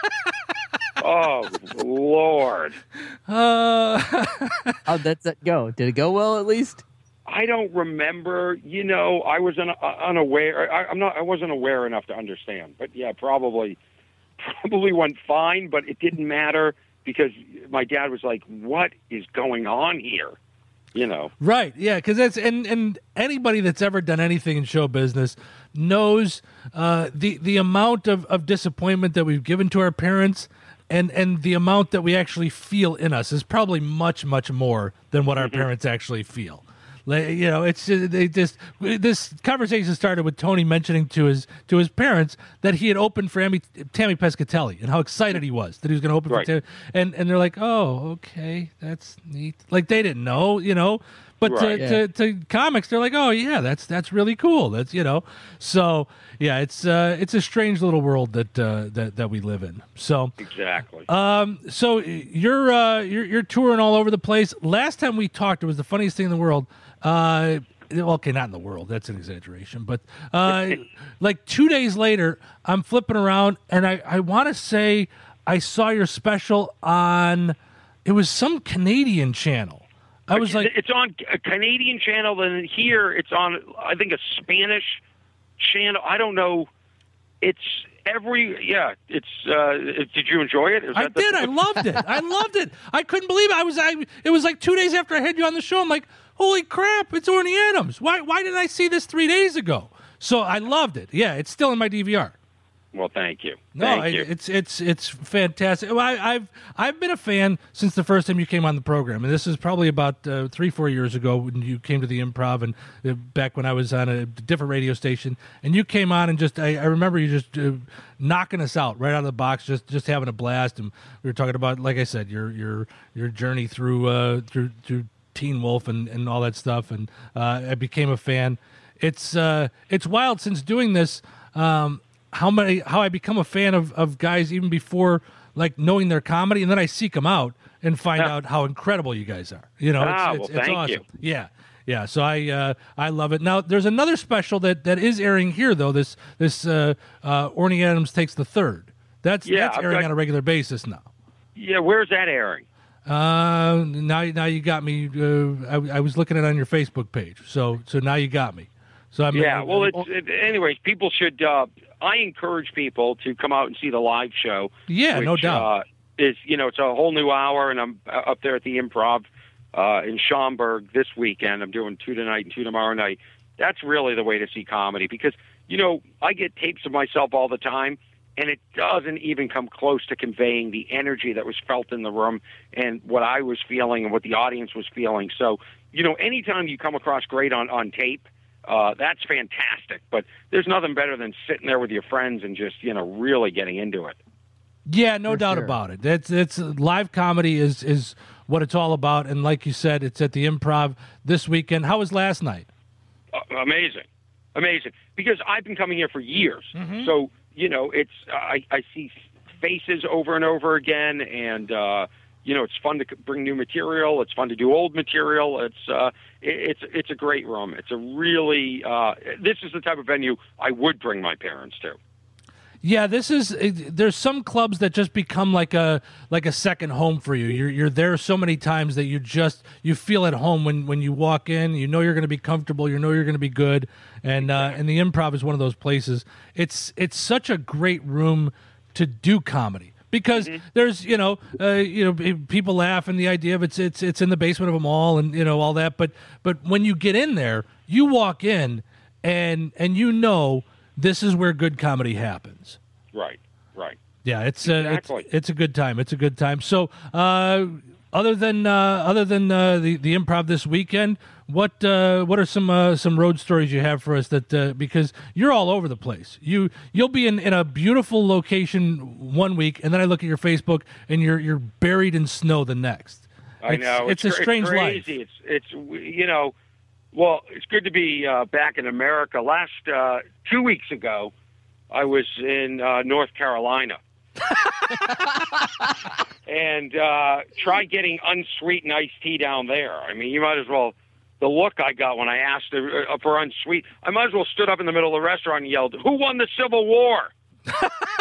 Oh, Lord. How'd that set go? Did it go well at least? I don't remember. I was unaware. I wasn't aware enough to understand. But yeah, probably went fine. But it didn't matter because my dad was like, "What is going on here?" Right? Yeah, because that's and anybody that's ever done anything in show business knows the amount of disappointment that we've given to our parents. And the amount that we actually feel in us is probably much, much more than what our parents actually feel. It's this conversation started with Tony mentioning to his parents that he had opened for Tammy Pescatelli and how excited he was that he was going to open for Tammy. And they're like, oh, okay, that's neat. Like they didn't know. But to comics, they're like, oh yeah, that's really cool. That's So yeah, it's a strange little world that we live in. So exactly. So you're touring all over the place. Last time we talked, it was the funniest thing in the world. Okay, not in the world. That's an exaggeration. But like 2 days later, I'm flipping around, and I want to say I saw your special on. It was some Canadian channel. I was like, it's on a Canadian channel, and here it's on, I think, a Spanish channel. I don't know. It's did you enjoy it? I did. I loved it. I loved it. I couldn't believe it. It was like 2 days after I had you on the show. I'm like, holy crap, it's Orny Adams. Why didn't I see this 3 days ago? So I loved it. Yeah, it's still in my DVR. Well, thank you. It's fantastic. Well, I've been a fan since the first time you came on the program, and this is probably about 3-4 years ago when you came to the Improv, and back when I was on a different radio station, and you came on and just I remember you just knocking us out right out of the box, just having a blast, and we were talking about, like I said, your journey through Teen Wolf and all that stuff, and I became a fan. It's wild since doing this. How I become a fan of guys even before like knowing their comedy, and then I seek them out and find out how incredible you guys are. It's thank awesome. you. Yeah. So I love it. Now there's another special that is airing here though. This Orny Adams Takes the Third. That's airing on a regular basis now. Yeah, where's that airing? Now you got me. I was looking at it on your Facebook page. So now you got me. So anyways, people should. I encourage people to come out and see the live show. Yeah, which, no doubt. It's a whole new hour, and I'm up there at the Improv in Schaumburg this weekend. I'm doing 2 tonight and 2 tomorrow night. That's really the way to see comedy because I get tapes of myself all the time, and it doesn't even come close to conveying the energy that was felt in the room and what I was feeling and what the audience was feeling. So anytime you come across great on tape. That's fantastic, but there's nothing better than sitting there with your friends and just really getting into it. Yeah, no doubt about it. It's live comedy is what it's all about, and like you said, it's at the Improv this weekend. How was last night? Amazing, because I've been coming here for years, so it's I see faces over and over again, and it's fun to bring new material. It's fun to do old material. It's a great room. It's a really this is the type of venue I would bring my parents to. Yeah, there's some clubs that just become like a second home for you. You're there so many times that you feel at home when you walk in. You know you're going to be comfortable. You know you're going to be good. And the Improv is one of those places. It's such a great room to do comedy. Because there's people laugh and the idea of it's in the basement of a mall and all that, but when you get in there, you walk in and this is where good comedy happens. Right. Yeah, exactly. It's a good time. It's a good time. So other than the Improv this weekend, what are some road stories you have for us that because you're all over the place. You'll be in a beautiful location one week, and then I look at your Facebook and you're buried in snow the next. I know it's a strange life. It's well, it's good to be back in America. Last 2 weeks ago, I was in North Carolina. And try getting unsweetened iced tea down there. I mean, you might as well. The look I got when I asked for unsweet, I might as well stood up in the middle of the restaurant and yelled, "Who won the Civil War?"